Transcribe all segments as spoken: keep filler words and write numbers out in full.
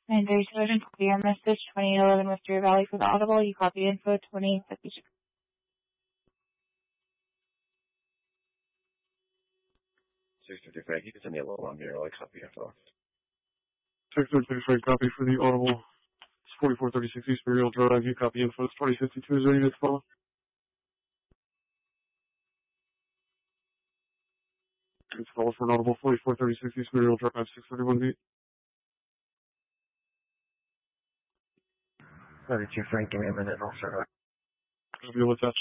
nine thirty-seven, copy your message, twenty eleven Wisteria Valley for the Audible. You copy info, twenty fifty-six. six thirty-five, you can send me a little on here, I'll copy info. six thirty-five, copy for the Audible. It's forty-four thirty-six East Burial Drive. You copy info. It's twenty fifty-two. Is there units follow? It's follow for an Audible. forty-four thirty-six East Burial Drive. six thirty-one beat. thirty-two Frank, give me a minute, I'll start. Copy, will attach.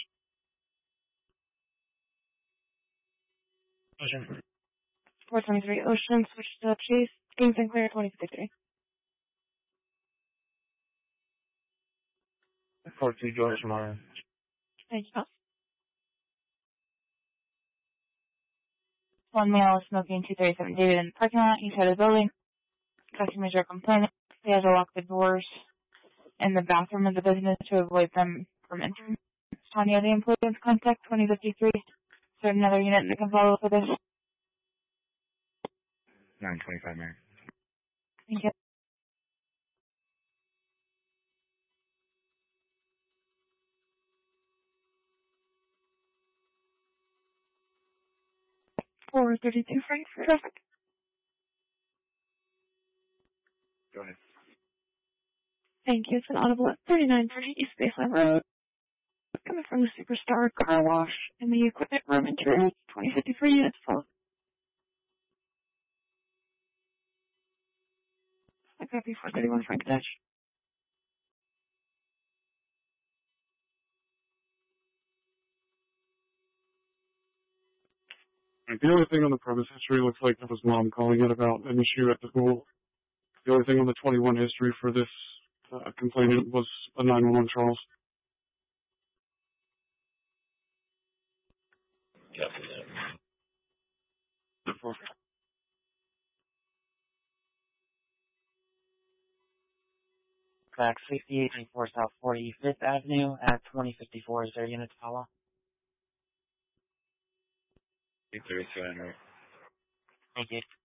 Ocean. four twenty-three Ocean, switch to Chase. King Sinclair, twenty fifty-three. forty-two George Mara. Thank you. One male is smoking, two thirty-seven David in the parking lot, inside the building. Customers are complaining. They had to lock the doors in the bathroom of the business to avoid them from entering. Tanya, the employee's contact, twenty fifty-three. Is there another unit that can follow for this? nine twenty-five, Mary. Thank you. four thirty-two Frankfurt traffic. Go ahead. Thank you. It's an Audible at thirty-nine thirty East Baseline Road. Coming from the Superstar Car Wash in the equipment room interior. twenty fifty-three units full. I copy four thirty-one Frank Dutch. The only thing on the premise history looks like it was mom calling in about an issue at the school. The only thing on the twenty-one history for this uh, complainant was a nine one one Charles. Copy that. Back sixty-eight eighty-four South forty-fifth Avenue at twenty fifty-four. Is there unit to follow? eight thirty-seven, right? Thank you.